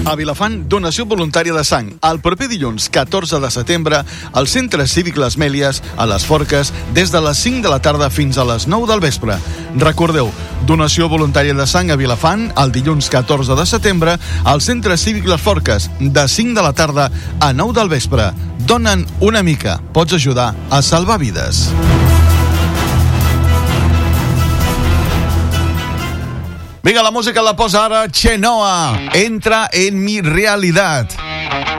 A Vilafant, donació voluntària de sang. El proper dilluns, 14 de setembre, al Centre Cívic Les Mèlies, a les Forques, des de les 5 de la tarda fins a les 9 del vespre. Recordeu, donació voluntària de sang a Vilafant, el dilluns 14 de setembre, al Centre Cívic Les Forques, de 5 de la tarda a 9 del vespre. Dona'n una mica. Pots ajudar a salvar vides. Vinga, la música la posa ara Chenoa. Entra en mi realidad.